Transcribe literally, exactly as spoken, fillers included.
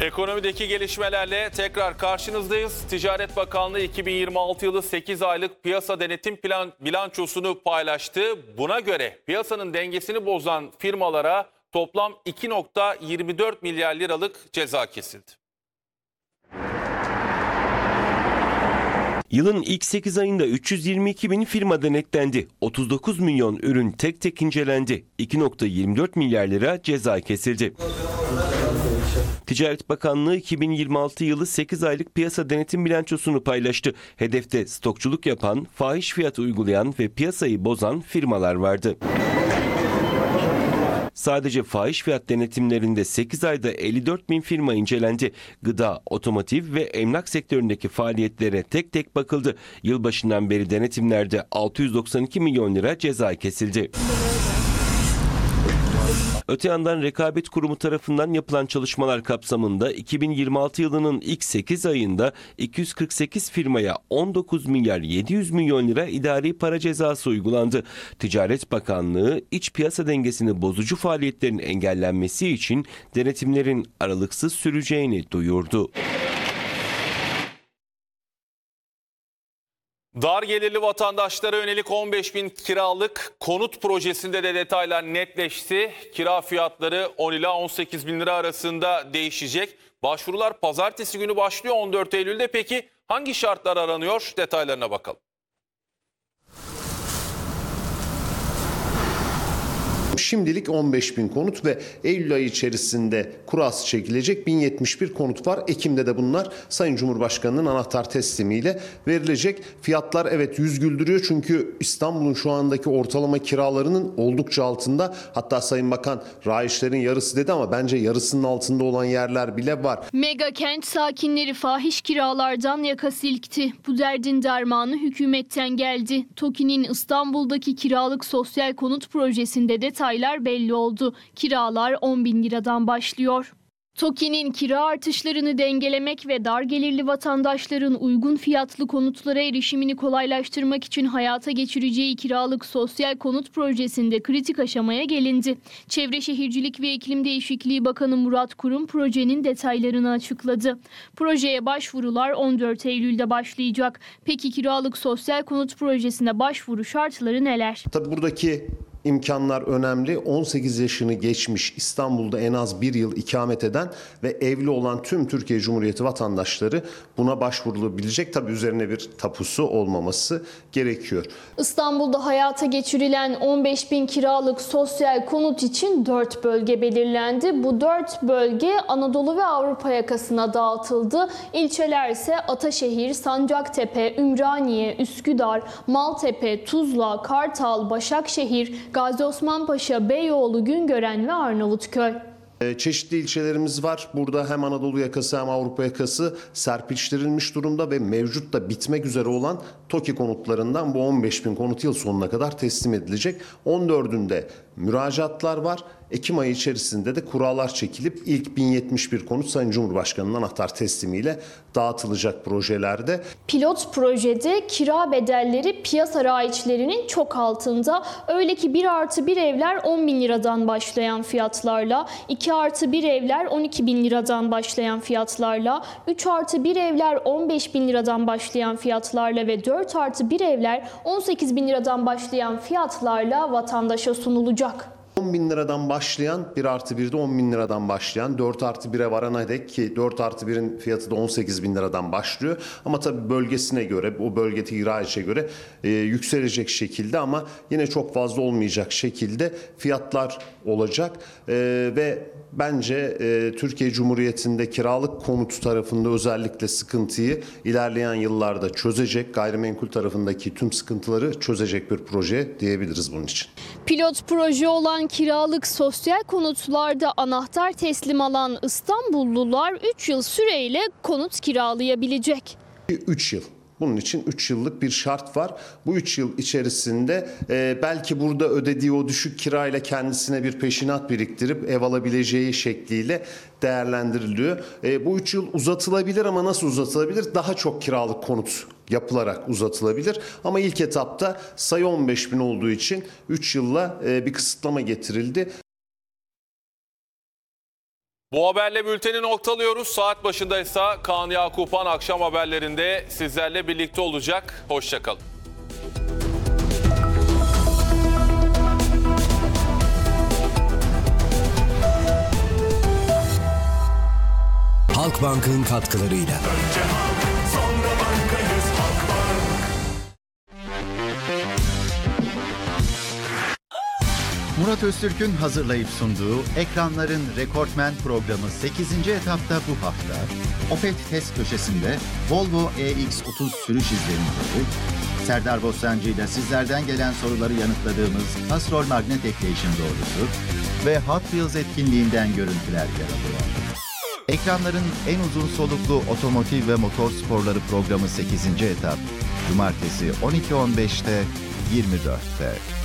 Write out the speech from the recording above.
Ekonomideki gelişmelerle tekrar karşınızdayız. Ticaret Bakanlığı iki bin yirmi altı yılı sekiz aylık piyasa denetim plan, bilançosunu paylaştı. Buna göre piyasanın dengesini bozan firmalara toplam iki virgül yirmi dört milyar liralık ceza kesildi. Yılın ilk sekiz ayında üç yüz yirmi iki bin firma denetlendi. otuz dokuz milyon ürün tek tek incelendi. iki virgül yirmi dört milyar lira ceza kesildi. Ticaret Bakanlığı iki bin yirmi altı yılı sekiz aylık piyasa denetim bilançosunu paylaştı. Hedefte stokçuluk yapan, fahiş fiyat uygulayan ve piyasayı bozan firmalar vardı. Sadece fahiş fiyat denetimlerinde sekiz ayda elli dört bin firma incelendi. Gıda, otomotiv ve emlak sektöründeki faaliyetlere tek tek bakıldı. Yılbaşından beri denetimlerde altı yüz doksan iki milyon lira ceza kesildi. Öte yandan Rekabet Kurumu tarafından yapılan çalışmalar kapsamında iki bin yirmi altı yılının ilk sekiz ayında iki yüz kırk sekiz firmaya on dokuz milyar yedi yüz milyon lira idari para cezası uygulandı. Ticaret Bakanlığı iç piyasa dengesini bozucu faaliyetlerin engellenmesi için denetimlerin aralıksız süreceğini duyurdu. Dar gelirli vatandaşlara yönelik on beş bin kiralık konut projesinde de detaylar netleşti. Kira fiyatları on ila on sekiz bin lira arasında değişecek. Başvurular pazartesi günü başlıyor, on dört Eylül'de. Peki hangi şartlar aranıyor? Detaylarına bakalım. Şimdilik on beş bin konut ve Eylül ayı içerisinde kurası çekilecek bin yetmiş bir konut var. Ekim'de de bunlar Sayın Cumhurbaşkanı'nın anahtar teslimiyle verilecek. Fiyatlar evet yüz güldürüyor çünkü İstanbul'un şu andaki ortalama kiralarının oldukça altında. Hatta Sayın Bakan rayişlerin yarısı dedi ama bence yarısının altında olan yerler bile var. Mega kent sakinleri fahiş kiralardan yaka silkti. Bu derdin dermanı hükümetten geldi. TOKİ'nin İstanbul'daki kiralık sosyal konut projesinde detaylar belli oldu. Kiralar on bin liradan başlıyor. TOKİ'nin kira artışlarını dengelemek ve dar gelirli vatandaşların uygun fiyatlı konutlara erişimini kolaylaştırmak için hayata geçireceği kiralık sosyal konut projesinde kritik aşamaya gelindi. Çevre Şehircilik ve İklim Değişikliği Bakanı Murat Kurum projenin detaylarını açıkladı. Projeye başvurular on dört Eylül'de başlayacak. Peki kiralık sosyal konut projesine başvuru şartları neler? Tabii buradaki İmkanlar önemli. on sekiz yaşını geçmiş, İstanbul'da en az bir yıl ikamet eden ve evli olan tüm Türkiye Cumhuriyeti vatandaşları buna başvurulabilecek. Tabii üzerine bir tapusu olmaması gerekiyor. İstanbul'da hayata geçirilen on beş bin kiralık sosyal konut için dört bölge belirlendi. Bu dört bölge Anadolu ve Avrupa yakasına dağıtıldı. İlçeler ise Ataşehir, Sancaktepe, Ümraniye, Üsküdar, Maltepe, Tuzla, Kartal, Başakşehir, Gazi Osman Paşa, Beyoğlu, Güngören ve Arnavutköy. Çeşitli ilçelerimiz var. Burada hem Anadolu yakası hem Avrupa yakası serpiştirilmiş durumda ve mevcut da bitmek üzere olan TOKİ konutlarından bu on beş bin konut yıl sonuna kadar teslim edilecek. on dördünde müracaatlar var. Ekim ayı içerisinde de kurallar çekilip ilk bin yetmiş bir konut Sayın Cumhurbaşkanı'nın anahtar teslimiyle dağıtılacak projelerde. Pilot projede kira bedelleri piyasa raiçlerinin çok altında. Öyle ki bir artı bir evler on bin liradan başlayan fiyatlarla, iki artı bir evler on iki bin liradan başlayan fiyatlarla, üç artı bir evler on beş bin liradan başlayan fiyatlarla ve dört artı bir evler on sekiz bin liradan başlayan fiyatlarla vatandaşa sunulacak. on bin liradan başlayan, bir artı birde on bin liradan başlayan, dört artı bire varana dek ki dört artı birin fiyatı da on sekiz bin liradan başlıyor. Ama tabii bölgesine göre, o bölgedeki raiçe göre e, yükselecek şekilde ama yine çok fazla olmayacak şekilde fiyatlar olacak. E, ve bence e, Türkiye Cumhuriyeti'nde kiralık konut tarafında özellikle sıkıntıyı ilerleyen yıllarda çözecek, gayrimenkul tarafındaki tüm sıkıntıları çözecek bir proje diyebiliriz bunun için. Pilot proje olan kiralık sosyal konutlarda anahtar teslim alan İstanbullular üç yıl süreyle konut kiralayabilecek. üç yıl. Bunun için üç yıllık bir şart var. Bu üç yıl içerisinde e, belki burada ödediği o düşük kirayla kendisine bir peşinat biriktirip ev alabileceği şekliyle değerlendiriliyor. E, bu üç yıl uzatılabilir ama nasıl uzatılabilir? Daha çok kiralık konut yapılarak uzatılabilir. Ama ilk etapta sayı on beş bin olduğu için üç yılla e, bir kısıtlama getirildi. Bu haberle bülteni noktalıyoruz. Saat başındaysa Kaan Yakupan akşam haberlerinde sizlerle birlikte olacak. Hoşça kalın. Halkbank'ın katkılarıyla. Murat Öztürk'ün hazırlayıp sunduğu Ekranların Rekortmen programı sekizinci etapta bu hafta Opet test köşesinde Volvo E X otuz sürüş izlenimleri, Serdar Bostancı ile sizlerden gelen soruları yanıtladığımız Astrol Magnet Equation doğrusu ve Hot Wheels etkinliğinden görüntüler yer alıyor. Ekranların en uzun soluklu otomotiv ve motor sporları programı sekizinci etap, Cumartesi on iki on beşte yirmi dörtte.